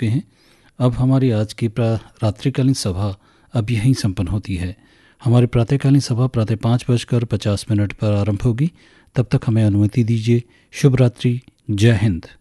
चुके हैं। अब हमारी आज की रात्रिकालीन सभा अब यहीं संपन्न होती है। हमारी प्रातःकालीन सभा प्रातः 5:50 पर आरंभ होगी। तब तक हमें अनुमति दीजिए। शुभ रात्रि। जय हिंद।